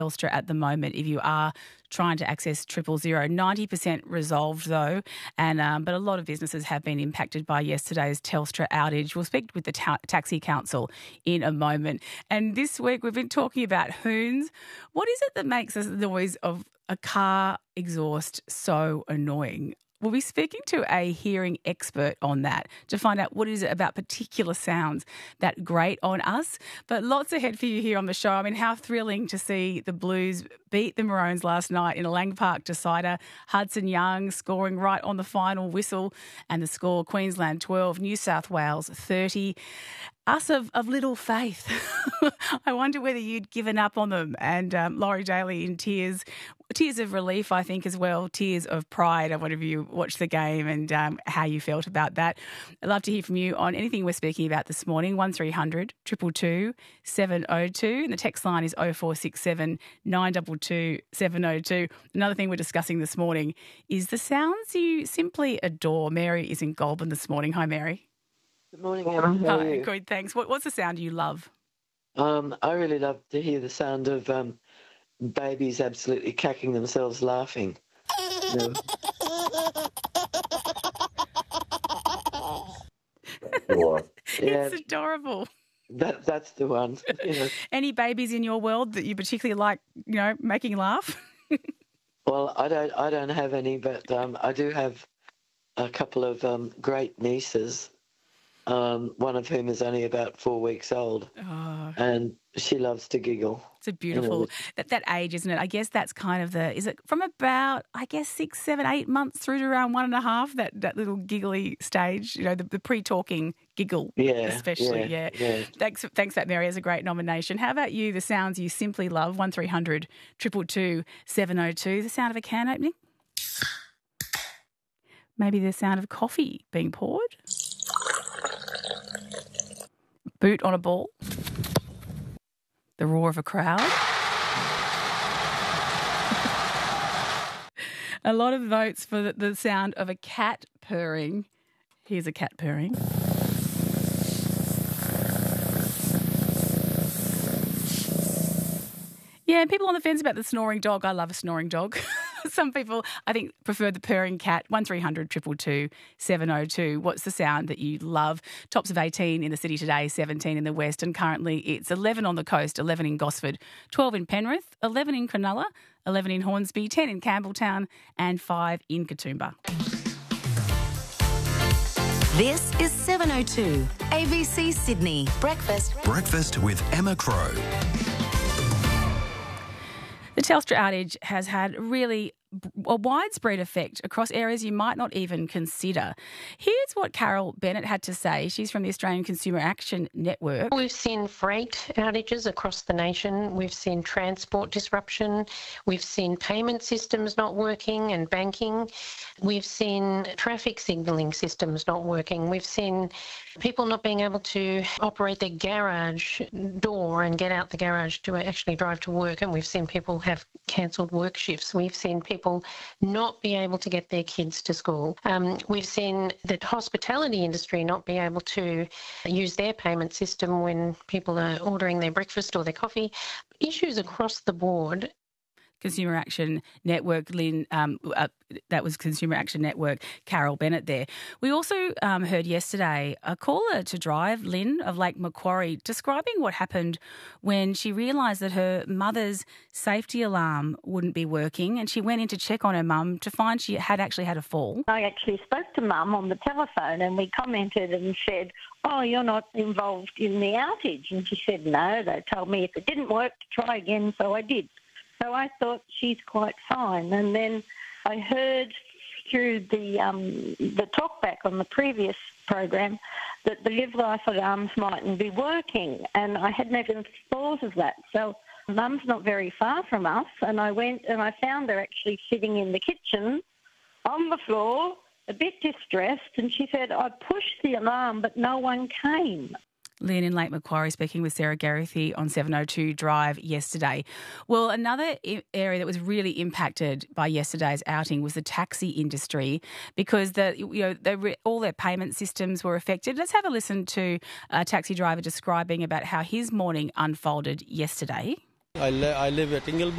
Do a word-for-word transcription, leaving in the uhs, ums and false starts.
Telstra at the moment if you are trying to access triple zero. ninety percent resolved though, and um, but a lot of businesses have been impacted by yesterday's Telstra outage. We'll speak with the ta- Taxi Council in a moment. And this week we've been talking about hoons. What is it that makes the noise of a car exhaust so annoying? We'll be speaking to a hearing expert on that to find out what is it about particular sounds that grate on us. But lots ahead for you here on the show. I mean, how thrilling to see the Blues beat the Maroons last night in a Lang Park decider. Hudson Young scoring right on the final whistle, and the score, Queensland twelve, New South Wales thirty. Us of, of little faith. I wonder whether you'd given up on them. And um, Laurie Daly in tears, tears of relief, I think, as well, tears of pride. I wonder if you watched the game and um, how you felt about that. I'd love to hear from you on anything we're speaking about this morning. one three hundred two two two seven oh two, and the text line is oh four six seven nine two two seven oh two. Another thing we're discussing this morning is the sounds you simply adore. Mary is in Goulburn this morning. Hi, Mary. Good morning, Emma. How are Hi, you? good, thanks. What, what's the sound you love? Um, I really love to hear the sound of um, babies absolutely cacking themselves laughing. You know. Yeah, It's adorable. that that's the one. You know. Any babies in your world that you particularly like, you know, making laugh? Well, I don't I don't have any, but um, I do have a couple of um, great nieces. Um, one of whom is only about four weeks old, Oh, and she loves to giggle. it's a beautiful, You know, that, that age, isn't it? I guess that's kind of the, is it from about, I guess, six, seven, eight months through to around one and a half, that, that little giggly stage, you know, the, the pre-talking giggle, Yeah, especially, yeah. yeah, yeah. Thanks, thanks for that, Mary, as a great nomination. How about you, the sounds you simply love? one three hundred two two two seven oh two, the sound of a can opening? Maybe the sound of coffee being poured? Boot on a ball? The roar of a crowd? A lot of votes for the, the sound of a cat purring. Here's a cat purring. Yeah, people on the fence about the snoring dog. I love a snoring dog. Some people, I think, prefer the purring cat. one three hundred two two two seven oh two. What's the sound that you love? Tops of eighteen in the city today, seventeen in the west, and currently it's eleven on the coast, eleven in Gosford, twelve in Penrith, eleven in Cronulla, eleven in Hornsby, ten in Campbelltown, and five in Katoomba. This is seven oh two, A B C Sydney. Breakfast. Breakfast with Emma Crow. The Telstra outage has had really a widespread effect across areas you might not even consider. Here's what Carol Bennett had to say. She's from the Australian Consumer Action Network. We've seen freight outages across the nation. We've seen transport disruption. We've seen payment systems not working and banking. We've seen traffic signalling systems not working. We've seen people not being able to operate their garage door and get out the garage to actually drive to work. And we've seen people have cancelled work shifts. We've seen people not be able to get their kids to school. Um, we've seen the hospitality industry not be able to use their payment system when people are ordering their breakfast or their coffee. Issues across the board. Consumer Action Network, Lynn, um, uh, that was Consumer Action Network, Carol Bennett there. We also um, heard yesterday a caller to Drive, Lynn of Lake Macquarie, describing what happened when she realised that her mother's safety alarm wouldn't be working, and she went in to check on her mum to find she had actually had a fall. I actually spoke to Mum on the telephone and we commented and said, oh, you're not involved in the outage. And she said, no, they told me if it didn't work to try again, so I did. So I thought she's quite fine. And then I heard through the um, the talkback on the previous program that the Live Life alarms mightn't be working, and I hadn't even thought of that. So Mum's not very far from us, and I went and I found her actually sitting in the kitchen on the floor, a bit distressed, and she said, I pushed the alarm, but no one came. Lynn in Lake Macquarie speaking with Sarah Garrithy on seven oh two Drive yesterday. Well, another I- area that was really impacted by yesterday's outing was the taxi industry, because the you know they re- all their payment systems were affected. Let's have a listen to a taxi driver describing about how his morning unfolded yesterday. I, li- I live at Ingleby.